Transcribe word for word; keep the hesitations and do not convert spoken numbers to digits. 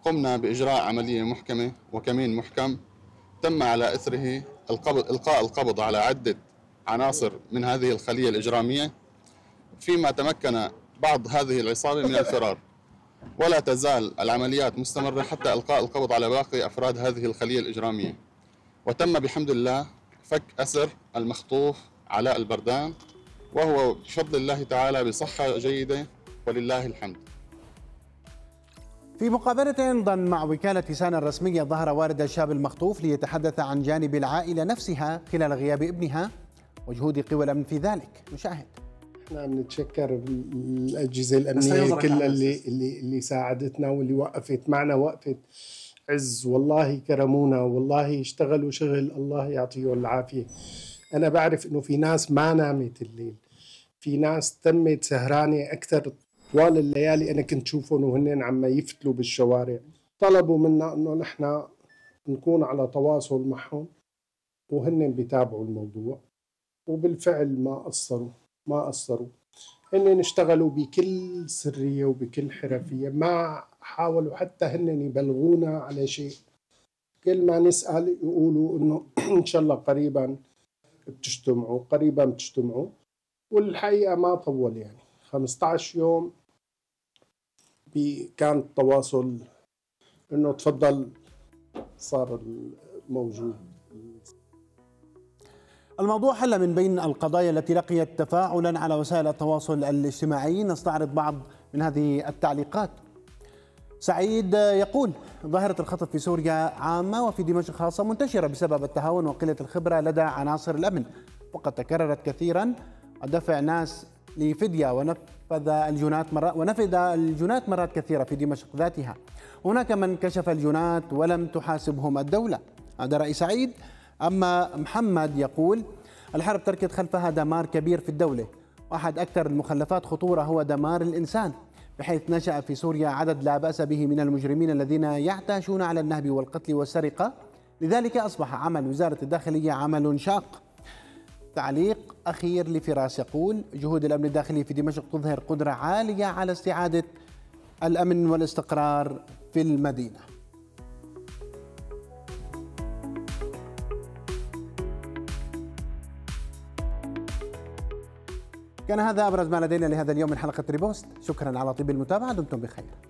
قمنا بإجراء عملية محكمة وكمين محكم تم على إثره القبض إلقاء القبض على عدة عناصر من هذه الخلية الإجرامية، فيما تمكن بعض هذه العصابة من الفرار، ولا تزال العمليات مستمرة حتى إلقاء القبض على باقي أفراد هذه الخلية الإجرامية. وتم بحمد الله فك أسر المخطوف علاء البردان، وهو بفضل الله تعالى بصحة جيدة ولله الحمد. في مقابلة أيضا مع وكالة سانا الرسمية ظهر والد الشاب المخطوف ليتحدث عن جانب العائلة نفسها خلال غياب ابنها وجهود قوى الأمن في ذلك. نشاهد. احنا بنتشكر الأجهزة الأمنية كلها اللي اللي اللي ساعدتنا واللي وقفت معنا وقفة عز، والله كرمونا والله اشتغلوا شغل الله يعطيهم العافية. أنا بعرف إنه في ناس ما نامت الليل، في ناس تمت سهرانة أكثر طوال الليالي. أنا كنت شوفهم وهن عم يفتلوا بالشوارع، طلبوا منا إنه نحن نكون على تواصل معهم وهن بيتابعوا الموضوع، وبالفعل ما قصروا ما قصروا هن اشتغلوا بكل سرية وبكل حرفية، ما حاولوا حتى هن يبلغونا على شيء. كل ما نسأل يقولوا إنه إن شاء الله قريبا بتجتمعوا قريبا بتجتمعوا، والحقيقة ما طول، يعني خمسة عشر يوم كان التواصل إنه تفضل صار موجود. الموضوع حل من بين القضايا التي لقيت تفاعلا على وسائل التواصل الاجتماعي. نستعرض بعض من هذه التعليقات. سعيد يقول: ظاهرة الخطف في سوريا عامة وفي دمشق خاصة منتشرة بسبب التهاون وقلة الخبرة لدى عناصر الأمن، وقد تكررت كثيرا ودفع ناس لفدية ونفذ الجنات مرات ونفذ الجنات مرات كثيرة في دمشق ذاتها. هناك من كشف الجنات ولم تحاسبهم الدولة. هذا رأي سعيد. أما محمد يقول: الحرب تركت خلفها دمار كبير في الدولة، وأحد أكثر المخلفات خطورة هو دمار الإنسان، بحيث نشأ في سوريا عدد لا بأس به من المجرمين الذين يعتاشون على النهب والقتل والسرقة، لذلك أصبح عمل وزارة الداخلية عمل شاق. تعليق أخير لفراس يقول: جهود الأمن الداخلي في دمشق تظهر قدرة عالية على استعادة الأمن والاستقرار في المدينة. كان هذا أبرز ما لدينا لهذا اليوم من حلقة ريبوست. شكرا على طيب المتابعة، دمتم بخير.